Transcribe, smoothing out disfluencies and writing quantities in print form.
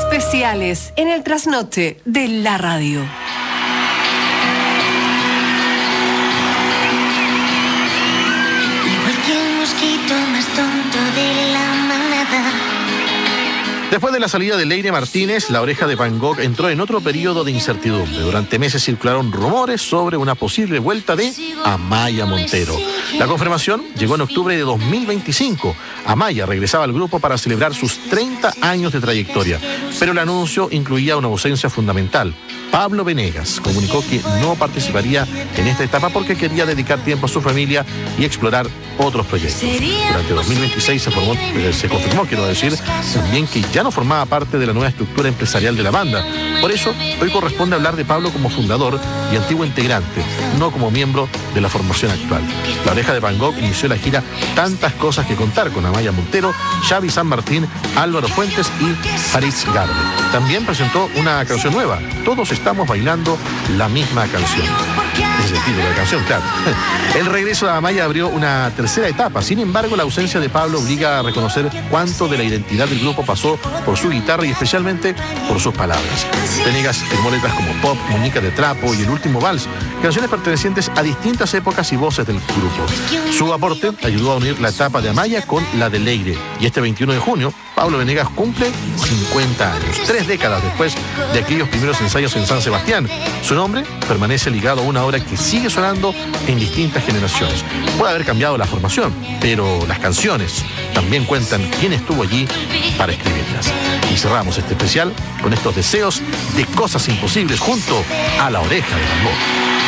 Especiales en el trasnoche de la radio. Igual que el mosquito más tonto de la manada. Después de la salida de Leire Martínez, La Oreja de Van Gogh entró en otro periodo de incertidumbre. Durante meses circularon rumores sobre una posible vuelta de Amaya Montero. La confirmación llegó en octubre de 2025. Amaya regresaba al grupo para celebrar sus 30 años de trayectoria, pero el anuncio incluía una ausencia fundamental. Pablo Venegas comunicó que no participaría en esta etapa porque quería dedicar tiempo a su familia y explorar otros proyectos. Durante 2026 se confirmó, también que ya no formaba parte de la nueva estructura empresarial de la banda. Por eso, hoy corresponde hablar de Pablo como fundador y antiguo integrante, no como miembro de la formación actual. La Oreja de Van Gogh inició la gira Tantas Cosas que Contar con Amaya Montero, Xavi San Martín, Álvaro Fuentes y Faris Garde. También presentó una canción nueva, Todos estamos bailando la misma canción. Ese es el título de la canción, claro. El regreso de Amaya abrió una tercera etapa. Sin embargo, la ausencia de Pablo obliga a reconocer cuánto de la identidad del grupo pasó por su guitarra y especialmente por sus palabras. Venegas firmó letras como Pop, Muñeca de Trapo y El Último Vals, canciones pertenecientes a distintas épocas y voces del grupo. Su aporte ayudó a unir la etapa de Amaya con la de Leire. Y este 21 de junio, Pablo Venegas cumple 50 años, 3 décadas después de aquellos primeros ensayos en San Sebastián. Su nombre permanece ligado a una obra que sigue sonando en distintas generaciones. Puede haber cambiado la formación, pero las canciones también cuentan quién estuvo allí para escribirlas. Y cerramos este especial con estos deseos de cosas imposibles junto a La Oreja de Van Gogh.